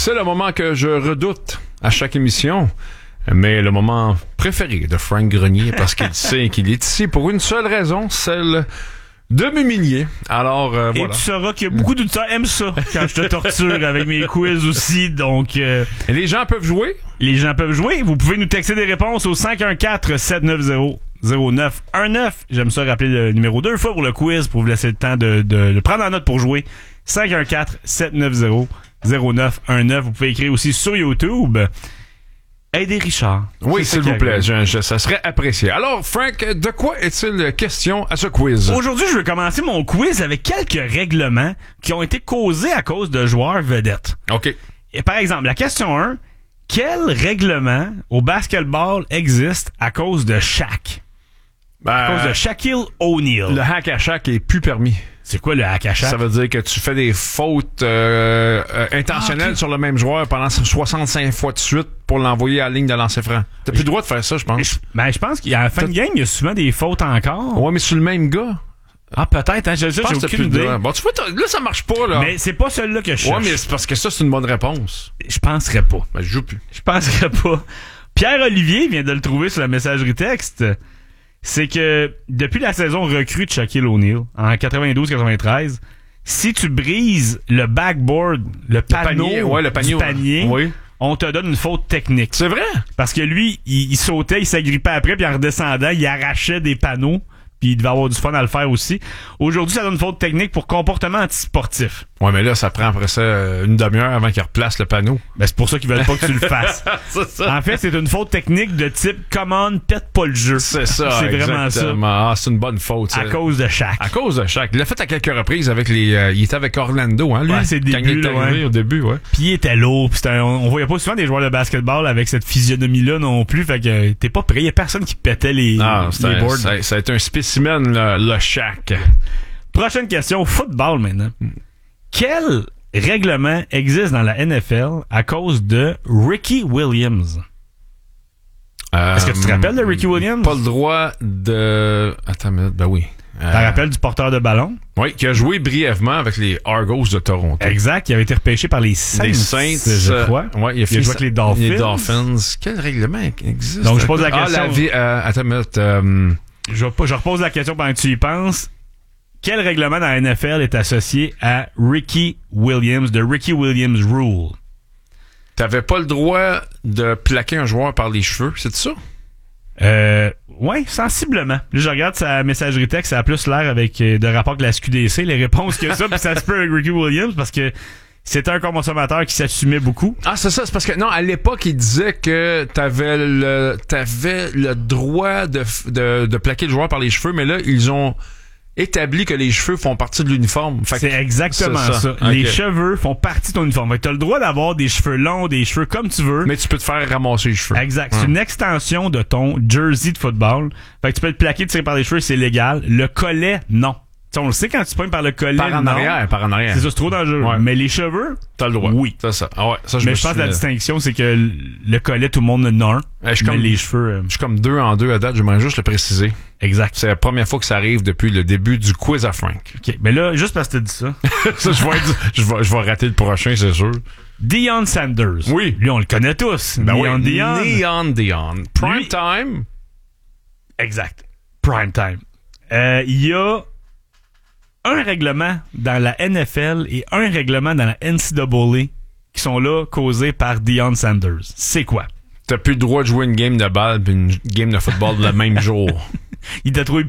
C'est le moment que je redoute à chaque émission, mais le moment préféré de Frank Grenier, parce qu'il sait qu'il est ici pour une seule raison, celle de m'humilier. Alors, Et voilà. tu sauras que beaucoup d'auditeurs aiment ça quand je te torture avec mes quiz aussi. Donc, Et les gens peuvent jouer? les gens peuvent jouer. Vous pouvez nous texter des réponses au 514-790-0919. J'aime ça rappeler le numéro 2 fois pour le quiz pour vous laisser le temps de le prendre en note pour jouer. 514-790-0919. Vous pouvez écrire aussi sur YouTube. Aidez Richard. Oui, C'est s'il ça vous qui plaît, arrive. ça serait apprécié. Alors, Frank, de quoi est-il question à ce quiz? Aujourd'hui, je vais commencer mon quiz avec quelques règlements qui ont été causés à cause de joueurs vedettes. OK. Et par exemple, la question 1, quel règlement au basketball existe à cause de Shaq? À cause de Shaquille O'Neal. Le hack à Shaq est plus permis. C'est quoi le hack à Shaq? Ça veut dire que tu fais des fautes intentionnelles sur le même joueur pendant 65 fois de suite pour l'envoyer à la ligne de lancer franc. T'as plus le droit de faire ça, je pense. Je pense qu'à la fin de game, il y a souvent des fautes encore. Ouais, mais sur le même gars. Ah, peut-être, hein, j'ai Je pense que t'as aucune plus le idée. droit. Bon, tu vois, là, ça marche pas, là. Mais c'est pas celui-là que je cherche. Ouais, mais c'est parce que ça, c'est une bonne réponse. Je penserais pas. Ben, je joue plus. Je penserais pas. Pierre-Olivier vient de le trouver sur la messagerie texte. C'est que depuis la saison recrue de Shaquille O'Neal, en 92-93, si tu brises le backboard, le panneau le panier, du panier, oui. on te donne une faute technique. C'est vrai? Parce que lui, il sautait, il s'agrippait après, puis en redescendant, il arrachait des panneaux, puis il devait avoir du fun à le faire aussi. Aujourd'hui, ça donne une faute technique pour comportement antisportif. Ouais, mais là, ça prend après ça une demi-heure avant qu'il replace le panneau. Ben, c'est pour ça qu'ils veulent pas que tu le fasses. C'est ça. En fait, c'est une faute technique de type « Commande, pète pas le jeu ». C'est ça, C'est vraiment exactement. Ah, c'est une bonne faute, ça. À cause de Shaq. À cause de Shaq. Il l'a fait à quelques reprises avec les... il était avec Orlando, hein, lui? Ouais, c'est le quand début, il est là, arrivé ouais. au début, ouais. Puis il était lourd. Puis on voyait pas souvent des joueurs de basketball avec cette physionomie-là non plus. Fait que t'es pas prêt. Il y a personne qui pétait les boards. Ça a été un spécimen, le Shaq. Prochaine question. Football maintenant. Quel règlement existe dans la NFL à cause de Ricky Williams? Est-ce que tu te rappelles de Ricky Williams? Pas le droit de... Attends une minute, ben oui. T'en rappelles du porteur de ballon? Oui, qui a joué brièvement avec les Argos de Toronto. Exact, il avait été repêché par les Saints, je crois. Ouais, il a joué avec les Dolphins. Les Dolphins. Quel règlement existe? Donc, je pose la question. Attends une minute. Je repose la question pendant que tu y penses. Quel règlement dans la NFL est associé à Ricky Williams, de Ricky Williams Rule? T'avais pas le droit de plaquer un joueur par les cheveux, c'est ça? Ouais, sensiblement. Là, je regarde sa messagerie texte, ça a plus l'air avec de rapport que la SQDC, les réponses que ça, puis ça se peut avec Ricky Williams, parce que c'était un consommateur qui s'assumait beaucoup. Ah, c'est ça, c'est parce que, non, à l'époque, il disait que t'avais le droit de plaquer le joueur par les cheveux, mais là, ils ont établi que les cheveux font partie de l'uniforme. C'est exactement ça. Okay. Les cheveux font partie de ton uniforme. Fait que t'as le droit d'avoir des cheveux longs, des cheveux comme tu veux. Mais tu peux te faire ramasser les cheveux. Exact. C'est une extension de ton jersey de football. Fait que tu peux te plaquer, tirer par les cheveux, c'est légal. Le collet, non. T'sais, on le sait quand tu pognes par le collet, Par en arrière. C'est ça, c'est trop dangereux. Ouais. Mais les cheveux, t'as le droit. Oui. C'est ça. Ah ouais, ça, mais je pense que la distinction, c'est que le collet, tout le monde en a un. Je suis mais comme, les cheveux... je suis comme 2 en 2 à date, j'aimerais juste le préciser. Exact. C'est la première fois que ça arrive depuis le début du quiz à Frank. OK. Mais là, juste parce que t'as dit ça. Ça, je vais rater le prochain, c'est sûr. Deion Sanders. Oui. Lui, on le connaît tous. Ben Deion. Deion. Prime Lui- time. Exact. Prime time. Il y a un règlement dans la NFL et un règlement dans la NCAA qui sont là causés par Deion Sanders. C'est quoi? T'as plus le droit de jouer une game de balle puis une game de football le même jour. Il t'a trouvé